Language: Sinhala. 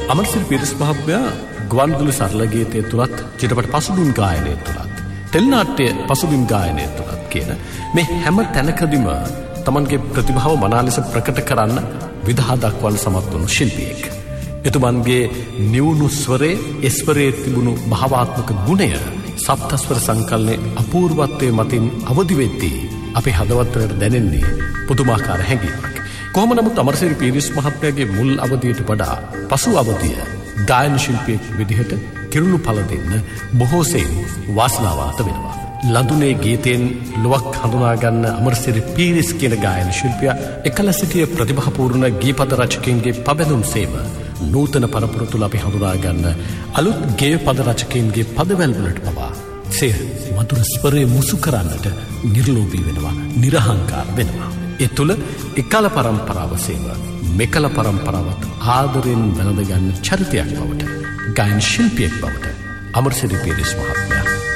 අමරසිරි පීරිස් මහත්මයා ගුවන්විදුලි සරල ගීතය තුලත් චිත්‍රපට පසුබිම් ගායනය තුලත් තෙල්නාට්‍ය පසුබිම් ගායනය තුලත් කියන මේ හැම තැනකදීම තමන්ගේ ප්‍රතිභාව මනා ලෙස ප්‍රකට කරන්න විදහා දක්වන්න සමත් වුණු ශිල්පියෙක්. එතුමන්ගේ නිවුණු ස්වරයේ ස්වරයේ තිබුණු භාවාත්මක ගුණය සප්තස්වර සංකල්පයේ අපූර්වත්වයේ මතින් අවදි වෙද්දී අපේ හදවතට දැනෙන්නේ පුදුමාකාර හැඟීමක්. කොහොම නමුත් අමරසිරි පීරිස් මහත්මයාගේ මුල් අවධියට වඩා පසු අවධිය ගායන ශිල්පියෙක් විදිහට කිරුණු පළ දෙන්න බොහෝ සෙයින් වාසනාවන්ත වෙනවා. ලඳුනේ ගීතයෙන් ලොවක් හඳුනා ගන්න අමරසිරි පීරිස් කියන ගායන ශිල්පියා එකල සිටිය ප්‍රතිභාපූර්ණ ගීපද රචකයින්ගේ පබඳුන් සේම නූතන පරපුර තුල අපි හඳුනා ගන්න අලුත් ගේය පද රචකයින්ගේ පදවැල් වලට පවා සිය මధుර ස්වරයේ මුසු කරන්නට නිර්ලෝභී වෙනවා, නිර්හංකාර වෙනවා. ඒ තුල එකල පරම්පරාව සේම මෙකල පරම්පරාවත් ආදරෙන් වැළඳ ගන්න චරිතයක් බවට, ගායන ශිල්පියෙක් බවට අමරසිරි පීරිස් මහත්මයා